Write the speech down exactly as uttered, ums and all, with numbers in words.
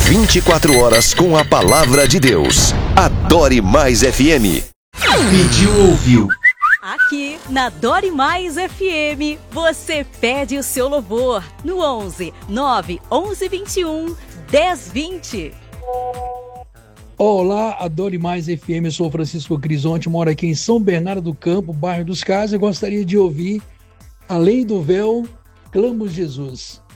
vinte e quatro horas com a palavra de Deus. Adore Mais F M. Pediu, ouviu. Aqui na Dore Mais F M, você pede o seu louvor no onze, nove, onze, vinte e um, dez, vinte. Olá, Adore Mais F M, eu sou Francisco Crisonte, moro aqui em São Bernardo do Campo, bairro dos Casas, e gostaria de ouvir Além do Véu, Clamo Jesus.